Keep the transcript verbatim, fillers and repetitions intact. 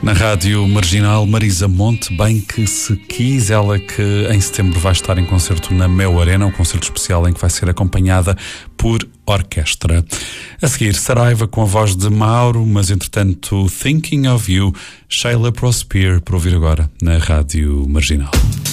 Na Rádio Marginal, Marisa Monte, bem que se quis, ela que em setembro vai estar em concerto na Mel Arena, um concerto especial em que vai ser acompanhada por orquestra. A seguir, Saraiva com a voz de Mauro, mas entretanto Thinking of You, Sheila Prosper, para ouvir agora na Rádio Marginal.